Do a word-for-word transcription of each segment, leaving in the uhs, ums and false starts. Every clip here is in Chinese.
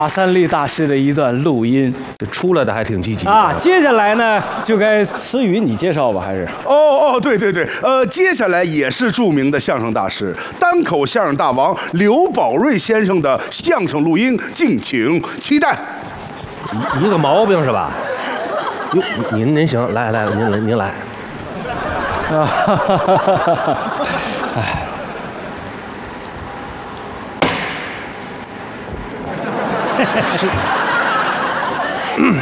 马三立大师的一段录音， 这出来的还挺积极啊。接下来呢，就该思雨你介绍吧，还是？ 哦哦，对对对，呃，接下来也是著名的相声大师、单口相声大王刘宝瑞先生的相声录音，敬请期待。 一个毛病是吧？哟，您您行，来来，您来您来。 啊，哈哈哈哈哈！哎。 这，嗯，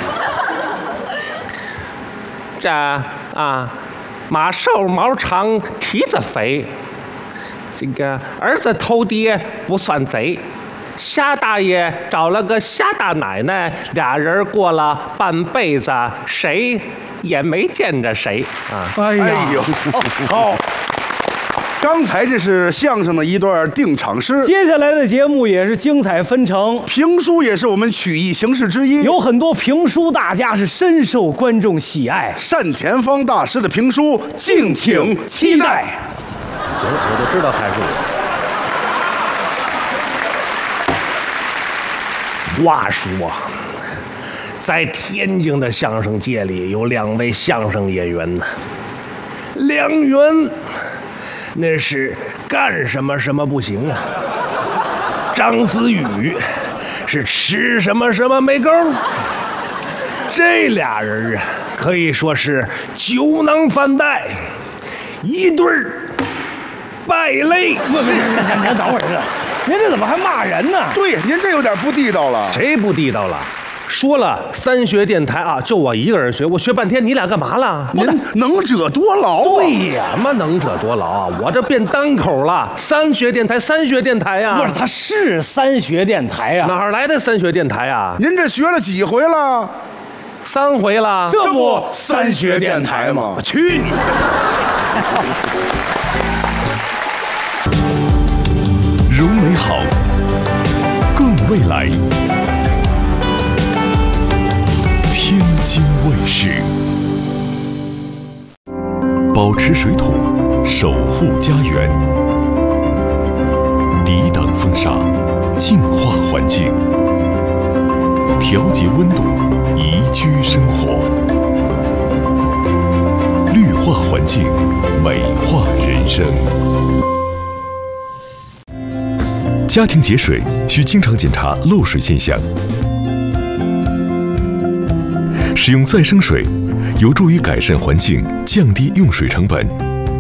这啊，马瘦毛长蹄子肥，这个儿子偷爹不算贼，虾大爷找了个虾大奶奶，俩人过了半辈子，谁也没见着谁啊！ 哎呦，好。刚才这是相声的一段定场诗， 接下来的节目也是精彩纷呈， 评书也是我们曲艺形式之一， 有很多评书大家是深受观众喜爱。 单田芳大师的评书，敬请期待。 行，我就知道还是我。话说，在天津的相声界里有两位相声演员呢，梁元。那是干什么什么不行啊！张思雨是吃什么什么没够。这俩人啊，可以说是酒囊饭袋，一对儿败类。 不不，您您等会儿是，您这怎么还骂人呢？ 对，您这有点不地道了。 谁不地道了？说了三学电台啊，就我一个人学，我学半天，你俩干嘛了？ 您能者多劳啊！ 对呀，什么能者多劳啊？我这变单口了，三学电台，三学电台呀、啊！ 不是，他是三学电台呀、啊， 哪儿来的三学电台呀、啊？ 您这学了几回了？ 三回了， 这不三学电台吗？ 我去你！ 如美好，更未来。天津卫视，保持水土，守护家园，抵挡风沙，净化环境，调节温度，宜居生活，绿化环境，美化人生。家庭节水需经常检查漏水现象。使用再生水，有助于改善环境，降低用水成本。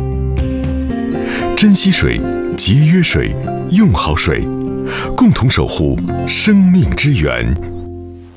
珍惜水，节约水，用好水，共同守护生命之源。